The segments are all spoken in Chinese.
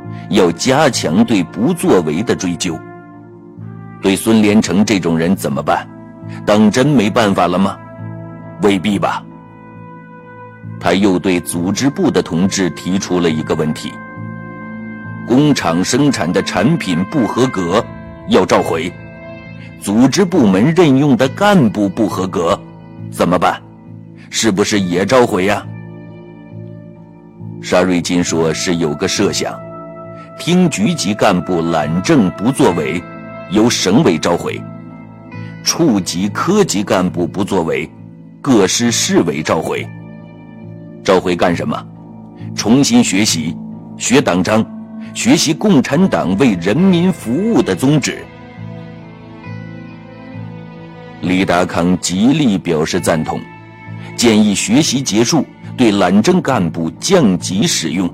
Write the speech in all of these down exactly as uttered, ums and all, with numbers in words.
要加强对不作为的追究。对孙连成这种人怎么办？当真没办法了吗？未必吧。他又对组织部的同志提出了一个问题：工厂生产的产品不合格，要召回；组织部门任用的干部不合格，怎么办？是不是也召回呀？沙瑞金说是有个设想，厅局级干部懒政不作为，由省委召回；处级科级干部不作为，各市市委召回。召回干什么？重新学习，学党章，学习共产党为人民服务的宗旨。李达康极力表示赞同，建议学习结束，对懒政干部降级使用。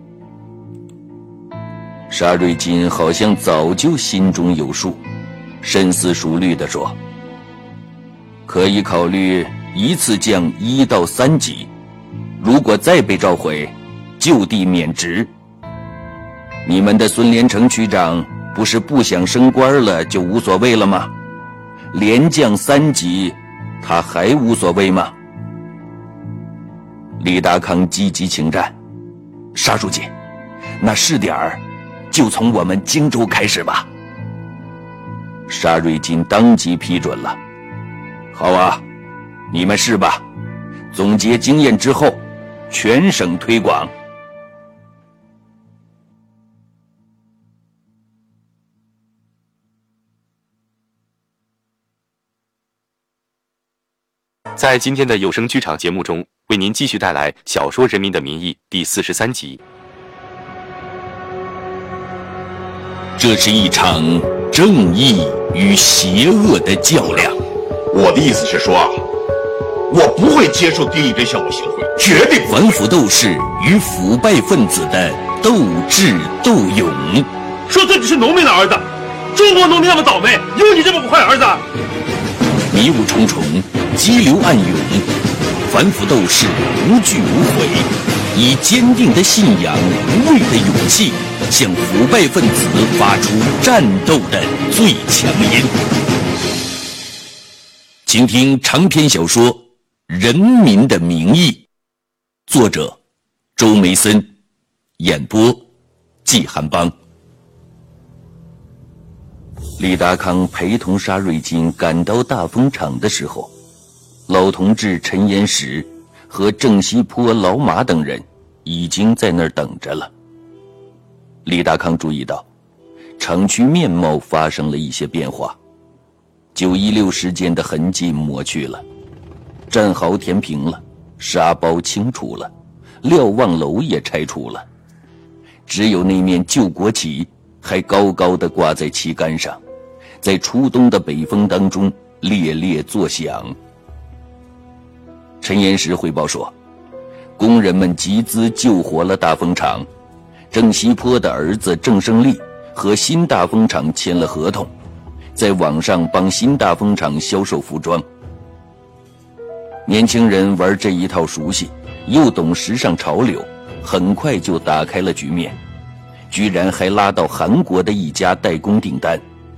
沙瑞金好像早就心中有数，深思熟虑地说：可以考虑一次降一到三级，如果再被召回，就地免职。你们的孙连成区长不是不想升官了就无所谓了吗？连降三级，他还无所谓吗？李达康积极请战：沙书记，那试点儿就从我们荆州开始吧。沙瑞金当即批准了：好啊，你们试吧，总结经验之后全省推广。 在今天的有声剧场节目中，为您继续带来小说《人民的名义》第四十三集。 这是一场正义与邪恶的较量。 我的意思是说啊，我不会接受第一堆项目行贿，绝对不会。 反腐斗士与腐败分子的斗智斗勇。 说自己是农民的儿子，中国农民那么倒霉，有你这么个坏儿子？ 迷雾重重，激流暗涌，反腐斗士无惧无悔，以坚定的信仰、无畏的勇气，向腐败分子发出战斗的最强音。请听长篇小说《人民的名义》，作者周梅森，演播季寒邦。李达康陪同沙瑞金赶到大风厂的时候，老同志陈延时和郑西坡、老马等人已经在那儿等着了。李达康注意到，厂区面貌发生了一些变化，九一六事件的痕迹抹去了，战壕填平了，沙包清除了，瞭望楼也拆除了，只有那面旧国旗还高高地挂在旗杆上，在初冬的北风当中猎猎作响。陈延时汇报说，工人们集资救活了大风厂，郑西坡的儿子郑胜利和新大风厂签了合同，在网上帮新大风厂销售服装。年轻人玩这一套熟悉，又懂时尚潮流，很快就打开了局面，居然还拉到韩国的一家代工订单。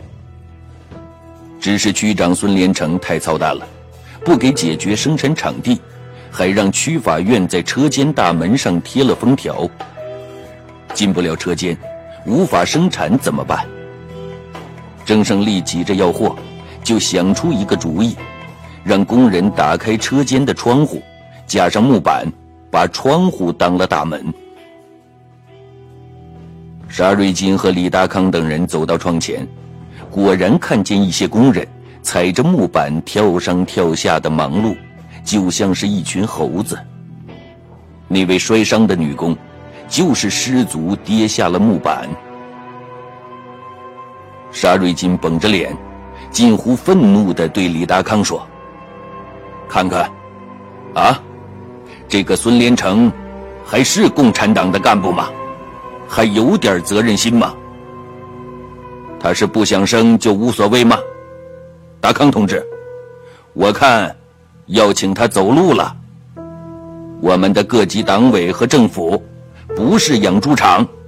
只是区长孙连成太操蛋了，不给解决生产场地，还让区法院在车间大门上贴了封条。进不了车间，无法生产怎么办？郑胜利急着要货，就想出一个主意，让工人打开车间的窗户，加上木板，把窗户当了大门。沙瑞金和李达康等人走到窗前，果然看见一些工人踩着木板跳上跳下的忙碌，就像是一群猴子。那位摔伤的女工就是失足跌下了木板。沙瑞金绷着脸，近乎愤怒地对李达康说：看看啊，这个孙连成还是共产党的干部吗？还有点责任心吗？他是不想升就无所谓吗？达康同志，我看要请他走路了。我们的各级党委和政府不是养猪场，